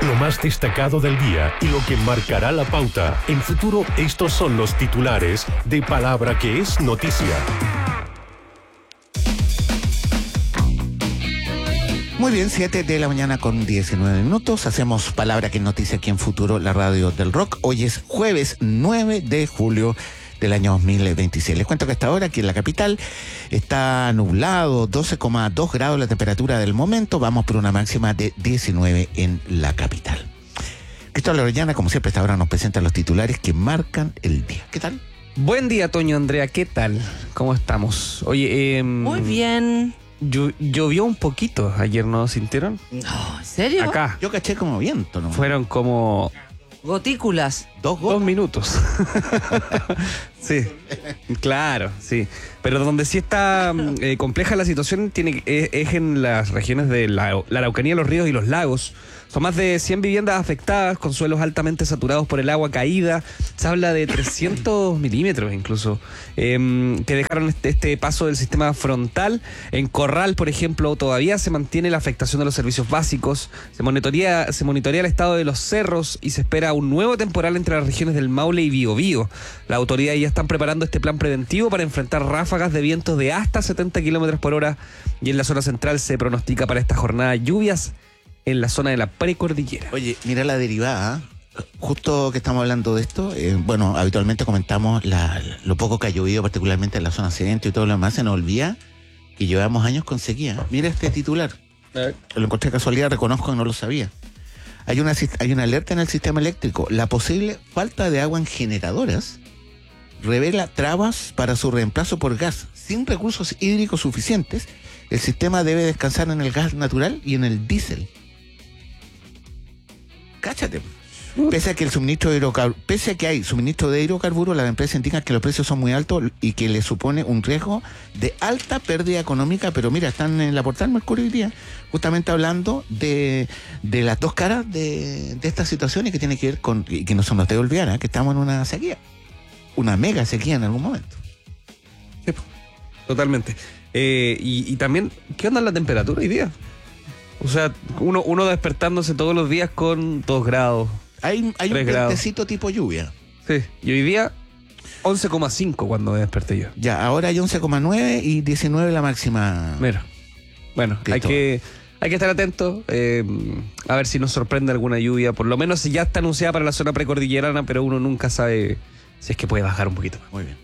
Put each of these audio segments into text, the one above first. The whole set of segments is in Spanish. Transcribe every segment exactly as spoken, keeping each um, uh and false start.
Lo más destacado del día y lo que marcará la pauta. En Futuro, estos son los titulares de Palabra que es noticia. Muy bien, siete de la mañana con diecinueve minutos. Hacemos Palabra que es noticia aquí en Futuro, la radio del rock. Hoy es jueves nueve de julio del año dos mil veintiséis. Les cuento que hasta ahora aquí en la capital está nublado, doce coma dos grados la temperatura del momento. Vamos por una máxima de diecinueve en la capital. Cristóbal Orellana, como siempre, esta hora nos presenta los titulares que marcan el día. ¿Qué tal? Buen día, Toño, Andrea, ¿qué tal? ¿Cómo estamos? Oye, eh, muy bien. Llo- llovió un poquito ayer, ¿no sintieron? No, ¿en serio? Acá. Yo caché como viento, ¿no? Fueron como Gotículas. Dos gotas. dos minutos. Sí, claro, sí. Pero donde sí está eh, compleja la situación tiene, es, es en las regiones de la, la Araucanía, los ríos y los lagos. Son más de cien viviendas afectadas, con suelos altamente saturados por el agua caída. Se habla de trescientos milímetros incluso, eh, que dejaron este, este paso del sistema frontal. En Corral, por ejemplo, todavía se mantiene la afectación de los servicios básicos. Se monitorea, se monitorea el estado de los cerros y se espera un nuevo temporal entre las regiones del Maule y Biobío. Las autoridades ya están preparando este plan preventivo para enfrentar ráfagas de vientos de hasta setenta kilómetros por hora. Y en la zona central se pronostica para esta jornada lluvias en la zona de la precordillera. Oye, mira la derivada. Justo que estamos hablando de esto, eh, bueno, habitualmente comentamos la, lo poco que ha llovido, particularmente en la zona centro y todo lo demás. Se nos olvida que llevamos años con sequía. Mira este titular. Lo encontré de casualidad, reconozco que no lo sabía. Hay una, hay una alerta en el sistema eléctrico. La posible falta de agua en generadoras revela trabas para su reemplazo por gas. Sin recursos hídricos suficientes, el sistema debe descansar en el gas natural y en el diésel. Cáchate. Pese a que el suministro de hidrocar... Pese a que hay suministro de hidrocarburos, las empresas indican que los precios son muy altos y que les supone un riesgo de alta pérdida económica. Pero mira, están en la portal Mercurio hoy día, justamente hablando de, de las dos caras de, de esta situación y que tiene que ver con, y que no se nos debe olvidar, ¿eh? Que estamos en una sequía, una mega sequía en algún momento. Sí, totalmente. Eh, y, y también, ¿qué onda la temperatura hoy día? O sea, uno, uno despertándose todos los días con dos grados. Hay, hay un grados. vientecito tipo lluvia. Sí, y hoy día once coma cinco cuando me desperté yo. Ya, ahora hay once coma nueve y diecinueve la máxima. Mira, bueno, hay que, hay que estar atentos, eh, a ver si nos sorprende alguna lluvia. Por lo menos si ya está anunciada para la zona precordillerana, pero uno nunca sabe si es que puede bajar un poquito más. Muy bien.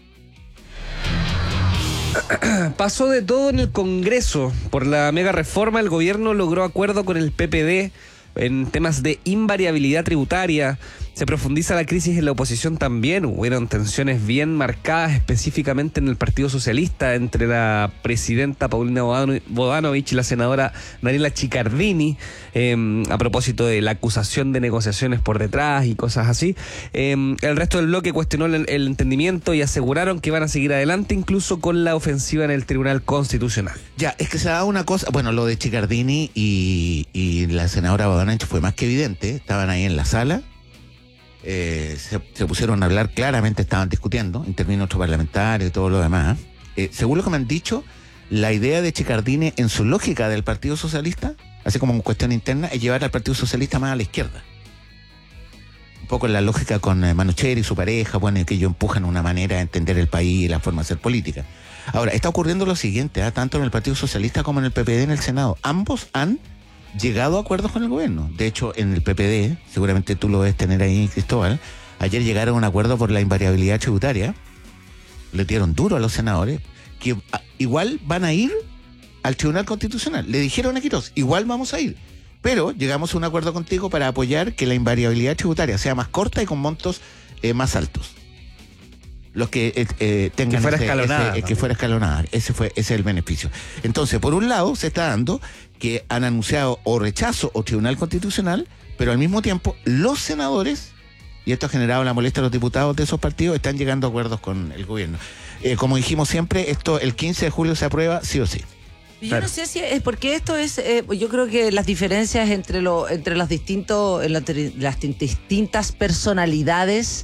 Pasó de todo en el Congreso. Por la mega reforma, el gobierno logró acuerdo con el P P D en temas de invariabilidad tributaria. Se profundiza la crisis en la oposición también. Hubieron tensiones bien marcadas, específicamente en el Partido Socialista, entre la presidenta Paulina Bodanovich y la senadora Daniela Chiccardini, eh, a propósito de la acusación de negociaciones por detrás y cosas así. Eh, el resto del bloque cuestionó el, el entendimiento y aseguraron que van a seguir adelante, incluso con la ofensiva en el Tribunal Constitucional. Ya, es que se da una cosa, bueno, lo de Chiccardini y, y la senadora Bodanovich fue más que evidente. Estaban ahí en la sala. Eh, se, se pusieron a hablar, claramente estaban discutiendo, intervino otro parlamentario y todo lo demás. Eh, según lo que me han dicho, la idea de Chiccardini en su lógica del Partido Socialista, así como en cuestión interna, es llevar al Partido Socialista más a la izquierda. Un poco en la lógica con eh, Manucheri y su pareja, bueno, que ellos empujan una manera de entender el país y la forma de hacer política. Ahora, está ocurriendo lo siguiente, ¿eh? Tanto en el Partido Socialista como en el P P D en el Senado. Ambos han llegado a acuerdos con el gobierno. De hecho, en el P P D, seguramente tú lo debes tener ahí, Cristóbal, ayer llegaron a un acuerdo por la invariabilidad tributaria. Le dieron duro a los senadores, que a, igual van a ir al Tribunal Constitucional. Le dijeron a Quirós, igual vamos a ir, pero llegamos a un acuerdo contigo para apoyar que la invariabilidad tributaria sea más corta y con montos eh, más altos. Los que eh, eh, tengan que fuera ese, escalonada, ese, eh, que fuera escalonada. Ese fue ese es el beneficio. Entonces, por un lado, se está dando que han anunciado o rechazo o Tribunal Constitucional, pero al mismo tiempo los senadores, y esto ha generado la molestia de los diputados de esos partidos, están llegando a acuerdos con el gobierno. Eh, como dijimos siempre, esto el quince de julio se aprueba sí o sí. Yo Claro. no sé si es porque esto es, eh, yo creo que las diferencias entre, lo, entre los distintos, las, las distintas personalidades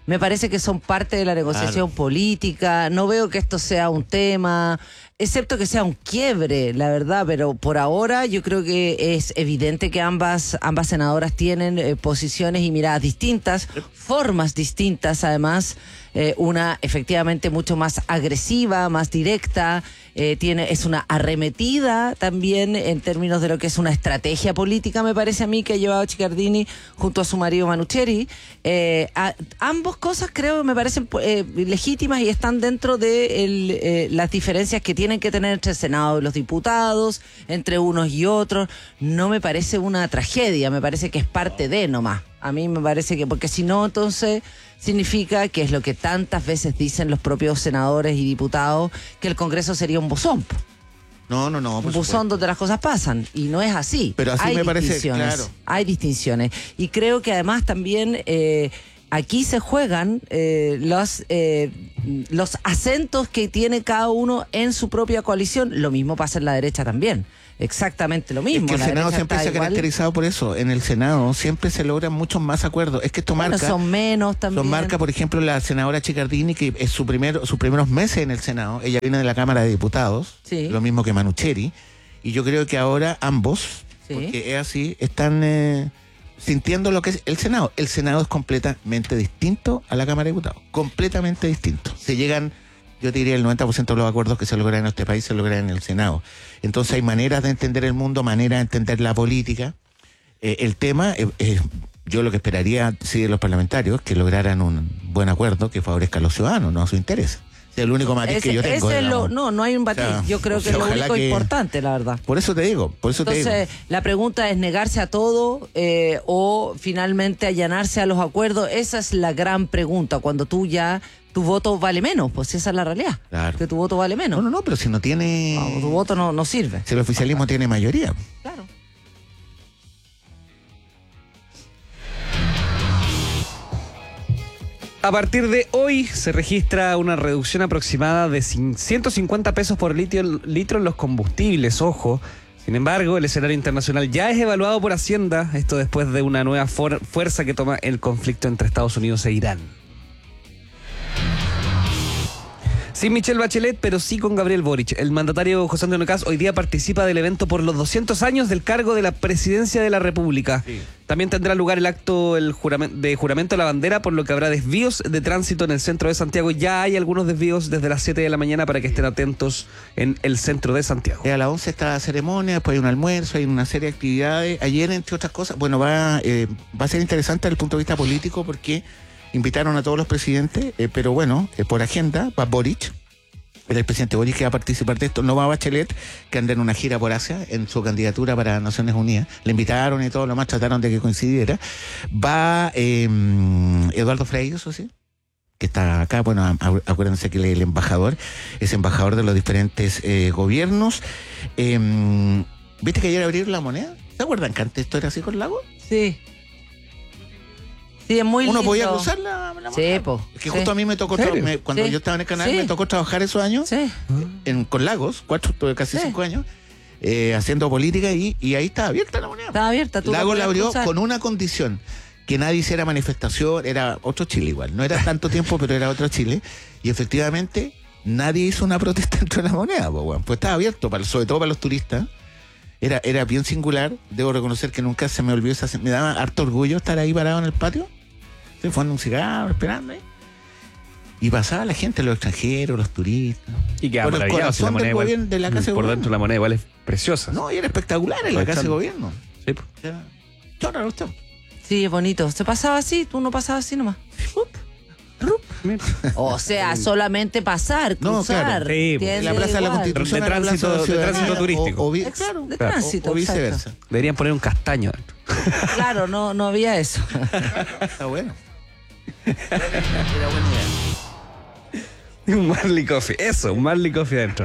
me parece que son parte de la negociación Claro. política. No veo que esto sea un tema, excepto que sea un quiebre, la verdad, pero por ahora yo creo que es evidente que ambas, ambas senadoras tienen eh, posiciones y miradas distintas, formas distintas además. Eh, una efectivamente mucho más agresiva, más directa, eh, tiene es una arremetida también en términos de lo que es una estrategia política, me parece a mí, que ha llevado Cicardini junto a su marido Manucheri. Eh, a, ambos cosas creo que me parecen eh, legítimas y están dentro de el, eh, las diferencias que tienen que tener entre el Senado y los diputados, entre unos y otros. No me parece una tragedia, me parece que es parte de nomás. A mí me parece que, porque si no, entonces significa que es lo que tantas veces dicen los propios senadores y diputados, que el Congreso sería un buzón. No, no, no. Un por buzón supuesto. donde las cosas pasan. Y no es así. Pero así hay me parece, distinciones, claro. Hay distinciones. Y creo que además también eh, aquí se juegan eh, los, eh, los acentos que tiene cada uno en su propia coalición. Lo mismo pasa en la derecha también. Exactamente lo mismo. Es que el La Senado derecha siempre está se ha igual. caracterizado por eso. En el Senado siempre se logran muchos más acuerdos. Es que esto Bueno, marca... son menos también. Son marca, por ejemplo, la senadora Cicardini, que es su primer, sus primeros meses en el Senado. Ella viene de la Cámara de Diputados, Sí. lo mismo que Manucheri. Y yo creo que ahora ambos, Sí. porque es así, están eh, sintiendo lo que es el Senado. El Senado es completamente distinto a la Cámara de Diputados. Completamente distinto. Se llegan, yo te diría, el noventa por ciento de los acuerdos que se logran en este país se logran en el Senado. Entonces hay maneras de entender el mundo, maneras de entender la política. Eh, el tema, eh, eh, yo lo que esperaría, sí, de los parlamentarios, que lograran un buen acuerdo que favorezca a los ciudadanos, no a su interés. Es el único matiz Ese- que yo tengo. ese es lo- digamos. no, no hay un matiz. O sea, yo creo o que sea, es lo ojalá único que- importante, la verdad. Por eso te digo, por eso te Entonces, digo. la pregunta es negarse a todo eh, o finalmente allanarse a los acuerdos. Esa es la gran pregunta, cuando tú ya, tu voto vale menos, pues esa es la realidad. Claro. Que tu voto vale menos. No, no, no, pero si no tiene... No, tu voto no, no sirve. Si el oficialismo tiene mayoría. Claro. A partir de hoy se registra una reducción aproximada de ciento cincuenta pesos por litro, litro en los combustibles, ojo. Sin embargo, el escenario internacional ya es evaluado por Hacienda, esto después de una nueva for- fuerza que toma el conflicto entre Estados Unidos e Irán. Sin Michelle Bachelet, pero sí con Gabriel Boric. El mandatario José Antonio Kast hoy día participa del evento por los doscientos años del cargo de la presidencia de la República. Sí. También tendrá lugar el acto el juramen- de juramento de la bandera, por lo que habrá desvíos de tránsito en el centro de Santiago. Ya hay algunos desvíos desde las siete de la mañana para que estén atentos en el centro de Santiago. Eh, a las once está la ceremonia, después hay un almuerzo, hay una serie de actividades. Ayer, entre otras cosas, bueno, va, eh, va a ser interesante desde el punto de vista político porque invitaron a todos los presidentes, eh, pero bueno, eh, por agenda va Boric. El presidente Boric que va a participar de esto. No va Bachelet, que anda en una gira por Asia, en su candidatura para Naciones Unidas. Le invitaron y todo lo más, trataron de que coincidiera. Va eh, Eduardo Frei, eso sí, que está acá. Bueno, a- a- acuérdense que él es el embajador, es embajador de los diferentes eh, gobiernos. Eh, ¿Viste que ayer abrieron la moneda? ¿Se acuerdan que antes esto era así con lago? Sí. Sí, es muy Uno lindo. podía cruzar la, la Sí, moneda. po. Es que Sí. justo a mí me tocó, ¿En tra- serio? me- cuando Sí. yo estaba en el canal, Sí. me tocó trabajar esos años. Sí. En, con Lagos, cuatro, tuve casi Sí. cinco años, eh, haciendo política y, y ahí estaba abierta la moneda. Estaba abierta. Tú Lagos la podías abrió cruzar. con una condición, que nadie hiciera manifestación, era otro Chile igual, no era tanto tiempo, pero era otro Chile, y efectivamente nadie hizo una protesta dentro de la moneda, pues, bueno, pues estaba abierto, para, sobre todo para los turistas. Era, era bien singular, debo reconocer que nunca se me olvidó esa, me daba harto orgullo estar ahí parado en el patio, sí, fumando un cigarro, esperando ahí. Y pasaba la gente, los extranjeros, los turistas. Y queda Por el maravillado, si la corazón moneda del igual- gobierno de la Casa de por Gobierno. dentro la moneda igual es preciosa. No, y era espectacular en la Casa de Aprovechando. Gobierno. Sí, po. Era chora la cuestión. Sí, es bonito. Se pasaba así, tú no pasabas así nomás. Mira. O sea, solamente pasar, No, cruzar. claro. Sí, ¿entiendes? En la Plaza de la Igual. Constitución. De a la Plaza tránsito- la de Ciudadanía, tránsito turístico. O, o vi- Ex- claro, de claro, tránsito, o, o viceversa. Deberían poner un castaño dentro. Claro, no, no había eso. Está bueno. Era buena idea. Un Marley Coffee, eso, un Marley Coffee adentro.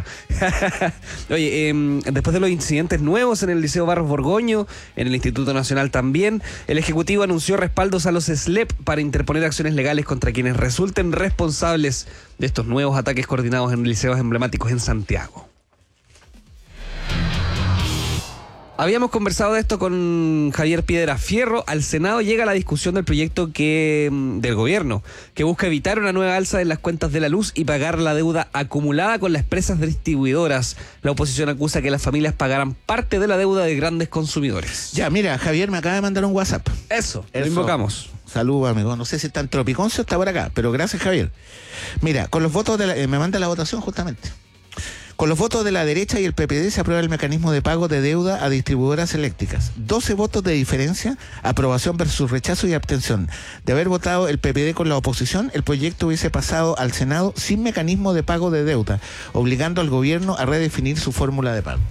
Oye, eh, después de los incidentes nuevos en el Liceo Barros Borgoño, en el Instituto Nacional también, el Ejecutivo anunció respaldos a los S L E P para interponer acciones legales contra quienes resulten responsables de estos nuevos ataques coordinados en liceos emblemáticos en Santiago. Habíamos conversado de esto con Javier Piedra Fierro. Al Senado llega la discusión del proyecto que del gobierno, que busca evitar una nueva alza en las cuentas de la luz y pagar la deuda acumulada con las empresas distribuidoras. La oposición acusa que las familias pagarán parte de la deuda de grandes consumidores. Ya, mira, Javier me acaba de mandar un WhatsApp. Eso, Eso. lo invocamos. Saludos, amigo. No sé si está en Tropiconcio o está por acá, pero gracias, Javier. Mira, con los votos de la, eh, me manda la votación justamente. Con los votos de la derecha y el P P D se aprueba el mecanismo de pago de deuda a distribuidoras eléctricas. doce votos de diferencia, aprobación versus rechazo y abstención. De haber votado el P P D con la oposición, el proyecto hubiese pasado al Senado sin mecanismo de pago de deuda, obligando al gobierno a redefinir su fórmula de pago.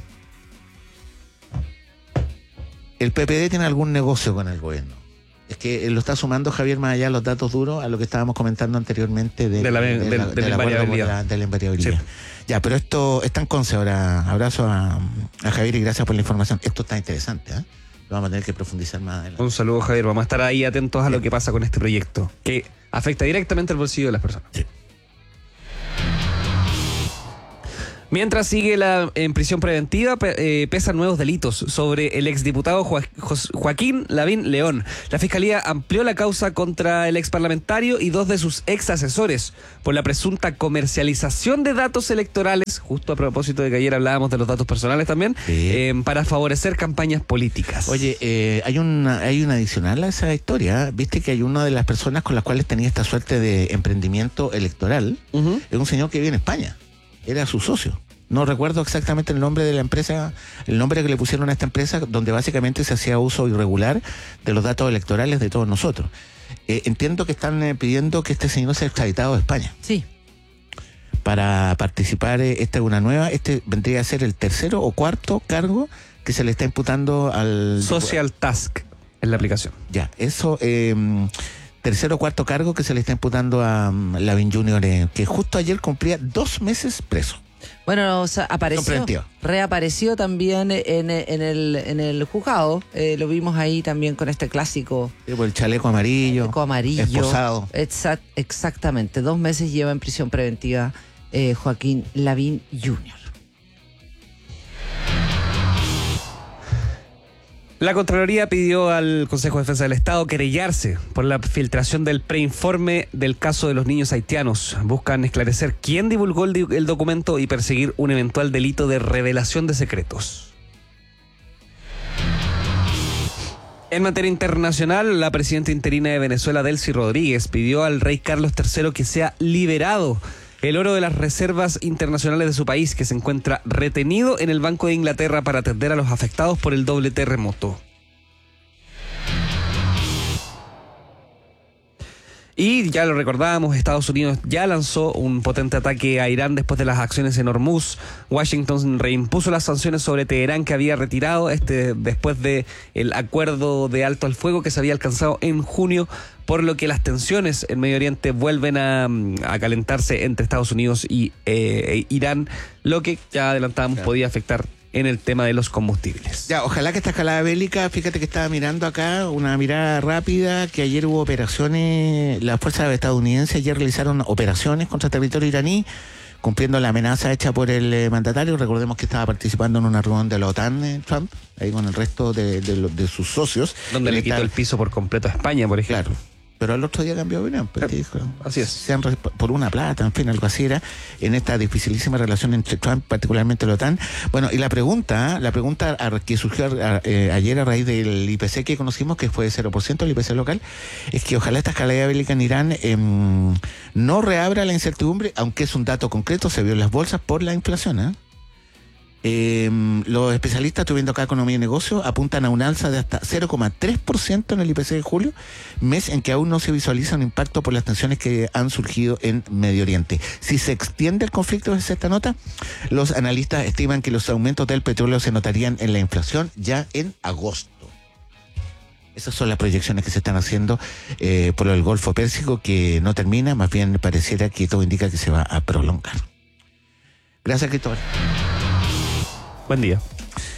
¿El P P D tiene algún negocio con el gobierno? Es que lo está sumando, Javier, más allá de los datos duros a lo que estábamos comentando anteriormente de, De la- de, de- la, de del la acuerdo por invariabilidad. la- de la invariabilidad. Sí. Ya, pero esto está en Conce ahora. Abrazo a, a Javier y gracias por la información. Esto está interesante, ¿eh? Lo vamos a tener que profundizar más adelante. Un saludo, Javier. Vamos a estar ahí atentos a lo que pasa con este proyecto, que afecta directamente al bolsillo de las personas. Sí. Mientras sigue la, en prisión preventiva, pe- eh, pesan nuevos delitos sobre el exdiputado Joa- Jos- Joaquín Lavín León. La Fiscalía amplió la causa contra el exparlamentario y dos de sus ex asesores por la presunta comercialización de datos electorales, justo a propósito de que ayer hablábamos de los datos personales también, Sí. eh, para favorecer campañas políticas. Oye, eh, hay una hay una adicional a esa historia. Viste que hay una de las personas con las cuales tenía esta suerte de emprendimiento electoral. Ujú. Es un señor que vive en España. Era su socio. No recuerdo exactamente el nombre de la empresa, el nombre que le pusieron a esta empresa, donde básicamente se hacía uso irregular de los datos electorales de todos nosotros. Eh, entiendo que están eh, pidiendo que este señor sea extraditado de España Sí. para participar. Eh, esta es una nueva, este vendría a ser el tercero o cuarto cargo que se le está imputando al... Social Task en la aplicación. Ya, eso... Eh, tercero o cuarto cargo que se le está imputando a um, Lavín junior, eh, que justo ayer cumplía dos meses preso. Bueno, o sea, apareció, Comprendió. reapareció también en, en el en el juzgado. Eh, lo vimos ahí también con este clásico Eh, por el chaleco amarillo. chaleco amarillo. Esposado. Exact- exactamente. Dos meses lleva en prisión preventiva eh, Joaquín Lavín junior La Contraloría pidió al Consejo de Defensa del Estado querellarse por la filtración del preinforme del caso de los niños haitianos. Buscan esclarecer quién divulgó el, di- el documento y perseguir un eventual delito de revelación de secretos. En materia internacional, la presidenta interina de Venezuela, Delcy Rodríguez, pidió al rey Carlos tercero que sea liberado el oro de las reservas internacionales de su país, que se encuentra retenido en el Banco de Inglaterra para atender a los afectados por el doble terremoto. Y ya lo recordábamos, Estados Unidos ya lanzó un potente ataque a Irán después de las acciones en Hormuz. Washington reimpuso las sanciones sobre Teherán que había retirado este después de el acuerdo de alto al fuego que se había alcanzado en junio, por lo que las tensiones en Medio Oriente vuelven a, a calentarse entre Estados Unidos y eh, Irán, lo que ya adelantábamos Claro. podía afectar en el tema de los combustibles. Ya, ojalá que esta escalada bélica, fíjate que estaba mirando acá, una mirada rápida, que ayer hubo operaciones, las fuerzas estadounidenses ayer realizaron operaciones contra territorio iraní, cumpliendo la amenaza hecha por el eh, mandatario. Recordemos que estaba participando en una reunión de la OTAN, eh, Trump, ahí con el resto de, de, lo- de sus socios. Donde Él le está- quitó el piso por completo a España, por ejemplo. Claro. Pero al otro día cambió de opinión. Pues, dijo, así es. sean re- por una plata, en fin, algo así era, en esta dificilísima relación entre Trump, particularmente la OTAN. Bueno, y la pregunta, la pregunta a- que surgió a- eh, ayer a raíz del I P C que conocimos, que fue cero por ciento el I P C local, es que ojalá esta escalada bélica en Irán em, no reabra la incertidumbre, aunque es un dato concreto, se vio en las bolsas por la inflación, ¿eh? Eh, los especialistas, estoy viendo acá Economía y Negocio, apuntan a un alza de hasta cero coma tres por ciento en el I P C de julio, mes en que aún no se visualiza un impacto por las tensiones que han surgido en Medio Oriente. Si se extiende el conflicto, es esta nota, los analistas estiman que los aumentos del petróleo se notarían en la inflación ya en agosto. Esas son las proyecciones que se están haciendo eh, por el Golfo Pérsico, que no termina, más bien pareciera que todo indica que se va a prolongar. Gracias, Cristóbal. Buen día.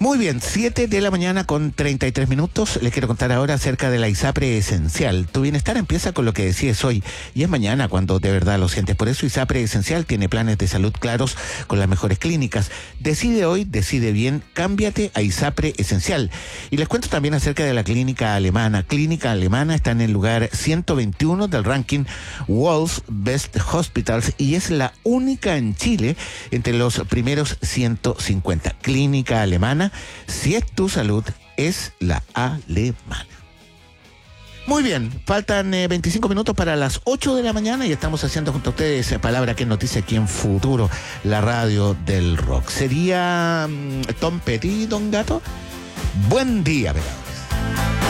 Muy bien, siete de la mañana con treinta y tres minutos. Les quiero contar ahora acerca de la ISAPRE Esencial. Tu bienestar empieza con lo que decides hoy y es mañana cuando de verdad lo sientes. Por eso ISAPRE Esencial tiene planes de salud claros con las mejores clínicas. Decide hoy, decide bien, cámbiate a ISAPRE Esencial. Y les cuento también acerca de la clínica alemana. Clínica alemana está en el lugar ciento veintiuno del ranking World's Best Hospitals y es la única en Chile entre los primeros ciento cincuenta. Clínica alemana. Si es tu salud, es la alemana. Muy bien, faltan eh, veinticinco minutos para las ocho de la mañana y estamos haciendo junto a ustedes eh, Palabra que es Noticia aquí en Futuro, la radio del rock. ¿Sería um, Tom Petty, Don Gato? Buen día, ¿verdad?